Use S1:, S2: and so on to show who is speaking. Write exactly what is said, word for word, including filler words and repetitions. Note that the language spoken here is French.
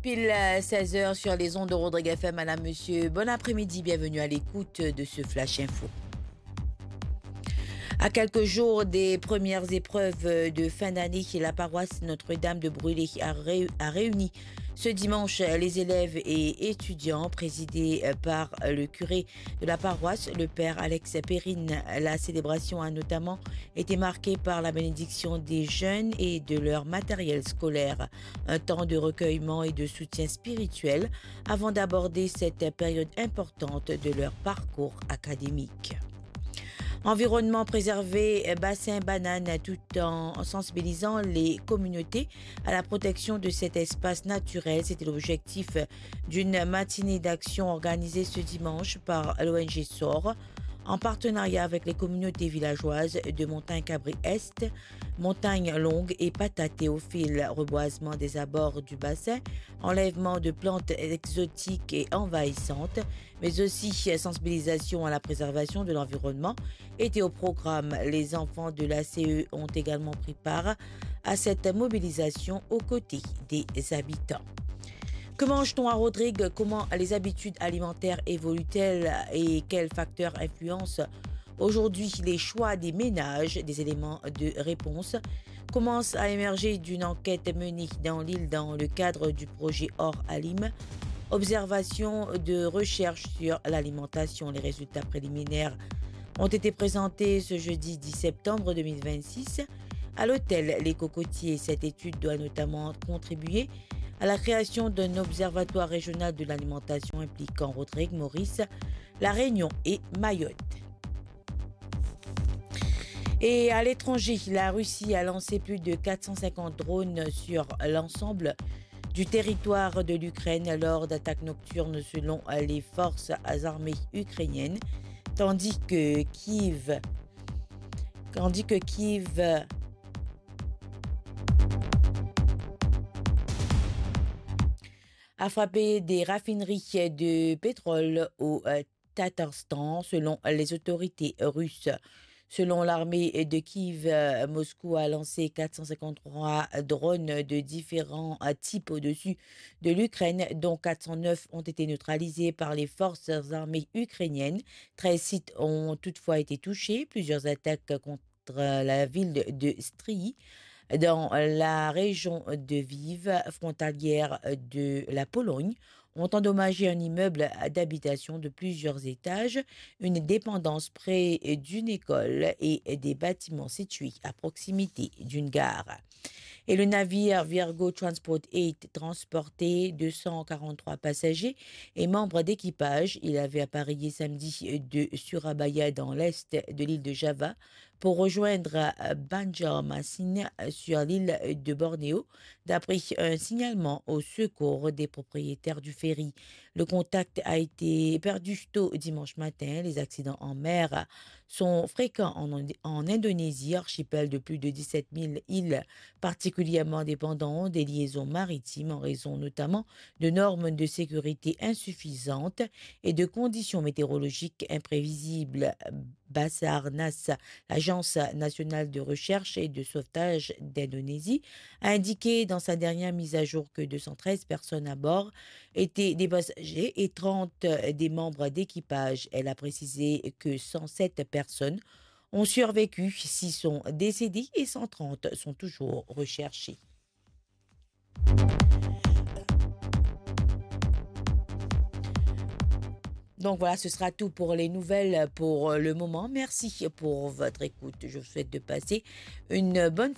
S1: Pile seize heures sur les ondes de Rodrigue F M. Madame, monsieur, bon après-midi, bienvenue à l'écoute de ce Flash Info. À quelques jours des premières épreuves de fin d'année, la paroisse Notre-Dame de Brûlé a, ré a réuni ce dimanche les élèves et étudiants présidés par le curé de la paroisse, le père Alex Perrine. La célébration a notamment été marquée par la bénédiction des jeunes et de leur matériel scolaire. Un temps de recueillement et de soutien spirituel avant d'aborder cette période importante de leur parcours académique. Environnement préservé, bassin banane, tout en sensibilisant les communautés à la protection de cet espace naturel. C'était l'objectif d'une matinée d'action organisée ce dimanche par l'O N G S O R en partenariat avec les communautés villageoises de Montagne-Cabri-Est, Montagne-Longue et Pata-Théophile. Reboisement des abords du bassin, enlèvement de plantes exotiques et envahissantes, mais aussi sensibilisation à la préservation de l'environnement était au programme. Les enfants de l'A C E ont également pris part à cette mobilisation aux côtés des habitants. Que mange-t-on à Rodrigue? Comment les habitudes alimentaires évoluent-elles et quels facteurs influencent aujourd'hui les choix des ménages? Des éléments de réponse commencent à émerger d'une enquête menée dans l'île dans le cadre du projet Or Alim. Observation de recherche sur l'alimentation. Les résultats préliminaires ont été présentés ce jeudi dix septembre deux mille vingt-six à l'hôtel Les Cocotiers. Cette étude doit notamment contribuer à la création d'un observatoire régional de l'alimentation impliquant Rodrigue, Maurice, La Réunion et Mayotte. Et à l'étranger, la Russie a lancé plus de quatre cent cinquante drones sur l'ensemble du territoire de l'Ukraine lors d'attaques nocturnes selon les forces armées ukrainiennes, tandis que Kiev, tandis que Kiev a frappé des raffineries de pétrole au Tatarstan, selon les autorités russes. Selon l'armée de Kiev, Moscou a lancé quatre cent cinquante-trois drones de différents types au-dessus de l'Ukraine, dont quatre cent neuf ont été neutralisés par les forces armées ukrainiennes. treize sites ont toutefois été touchés. Plusieurs attaques contre la ville de Stryï, dans la région de Lviv, frontalière de la Pologne, ont endommagé un immeuble d'habitation de plusieurs étages, une dépendance près d'une école et des bâtiments situés à proximité d'une gare. Et le navire Virgo Transport huit transportait deux cent quarante-trois passagers et membres d'équipage. Il avait appareillé samedi de Surabaya dans l'est de l'île de Java pour rejoindre Banjarmasin sur l'île de Bornéo, d'après un signalement au secours des propriétaires du ferry. Le contact a été perdu tôt dimanche matin. Les accidents en mer sont fréquents en, en Indonésie, archipel de plus de dix-sept mille îles, particulièrement dépendant des liaisons maritimes en raison notamment de normes de sécurité insuffisantes et de conditions météorologiques imprévisibles. Basarnas, l'Agence nationale de recherche et de sauvetage d'Indonésie, a indiqué dans sa dernière mise à jour que deux cent treize personnes à bord étaient des passagers et trente des membres d'équipage. Elle a précisé que cent sept personnes ont survécu, six sont décédées et cent trente sont toujours recherchées. Donc voilà, ce sera tout pour les nouvelles pour le moment. Merci pour votre écoute. Je vous souhaite de passer une bonne